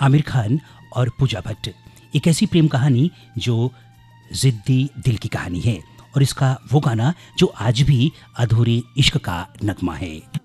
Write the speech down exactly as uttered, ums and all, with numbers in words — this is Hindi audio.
आमिर खान और पूजा भट्ट। एक ऐसी प्रेम कहानी जो जिद्दी दिल की कहानी है और इसका वो गाना जो आज भी अधूरे इश्क का नगमा है।